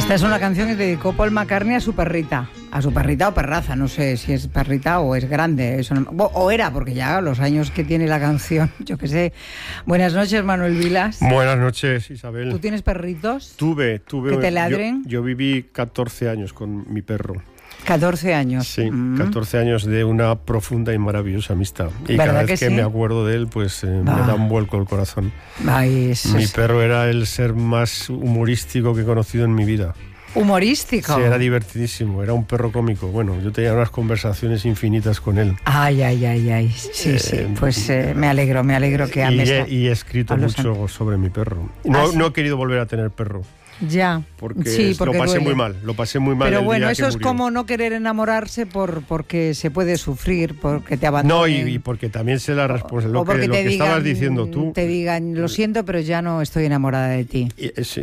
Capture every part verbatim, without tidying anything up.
Esta es una canción que dedicó Paul McCartney a su perrita. A su perrita o perraza, no sé si es perrita o es grande. Eso no, o era, porque ya los años que tiene la canción, yo qué sé. Buenas noches, Manuel Vilas. Buenas noches, Isabel. ¿Tú tienes perritos? Tuve, tuve. ¿Que te ladren? Yo, yo viví catorce años con mi perro. catorce años. Sí, mm. catorce años de una profunda y maravillosa amistad. Y cada vez que, que sí? me acuerdo de él, pues eh, me da un vuelco el corazón. Ay, es, mi es... perro era el ser más humorístico que he conocido en mi vida. ¿Humorístico? Sí, era divertidísimo, era un perro cómico. Bueno, yo tenía unas conversaciones infinitas con él. Ay, ay, ay, ay. Sí, eh, sí, pues eh, me alegro, me alegro que ames. Y he, y he escrito mucho an... sobre mi perro. No, ¿Ah, sí? no he querido volver a tener perro. Ya, porque, sí, porque lo pasé duele. muy mal, lo pasé muy mal. Pero el bueno, día eso que es murió. como no querer enamorarse por porque se puede sufrir, porque te abandonen. No, y, y porque también sé la responsabilidad, lo que, lo que digan, estabas diciendo tú. Te digan, lo siento, pero ya no estoy enamorada de ti. Y, sí.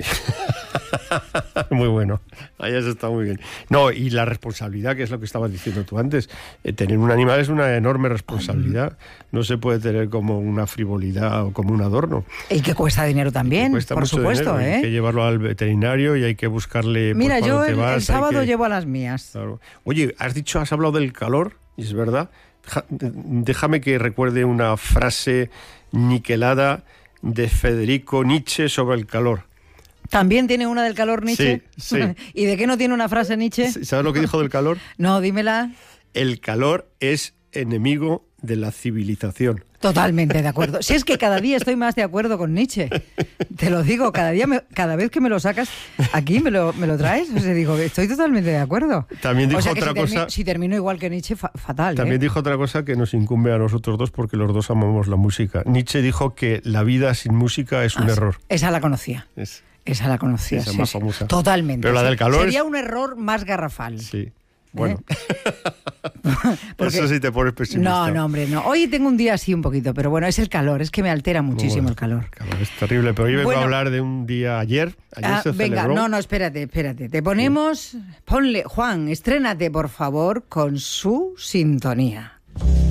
Muy bueno, ahí has estado muy bien. No, y la responsabilidad, que es lo que estabas diciendo tú antes, eh, tener un animal es una enorme responsabilidad, no se puede tener como una frivolidad o como un adorno. Y que cuesta dinero también, cuesta por mucho supuesto. Dinero. ¿eh? Hay que llevarlo al veterinario y hay que buscarle. Mira, pues, yo te el, vas, el sábado que... llevo a las mías. Claro. Oye, has dicho, has hablado del calor, y es verdad. Déjame que recuerde una frase niquelada de Federico Nietzsche sobre el calor. ¿También tiene una del calor Nietzsche? Sí, sí. ¿Y de qué no tiene una frase Nietzsche? ¿Sabes lo que dijo del calor? No, dímela. El calor es enemigo de la civilización. Totalmente de acuerdo. Si es que cada día estoy más de acuerdo con Nietzsche. Te lo digo, cada día, me, cada vez que me lo sacas aquí, me lo, me lo traes, o sea, digo, estoy totalmente de acuerdo. También dijo o sea, que otra si cosa. Termi, si termino igual que Nietzsche, fa, fatal. También ¿eh? dijo otra cosa que nos incumbe a nosotros dos porque los dos amamos la música. Nietzsche dijo que la vida sin música es un ah, error. Esa la conocía. Es, esa la conocía. Esa sí, más sí. famosa. Totalmente. Pero la del calor sería es... un error más garrafal. Sí. Bueno, ¿Eh? Porque, eso sí te pones pesimista. No, no, hombre, no. Hoy tengo un día así un poquito, pero bueno, es el calor, es que me altera muchísimo bueno, el calor. El calor es terrible, pero hoy vengo bueno, a hablar de un día ayer. Ayer ah, se venga, celebró... no, no, espérate, espérate. Te ponemos, ponle, Juan, estrénate por favor con su sintonía.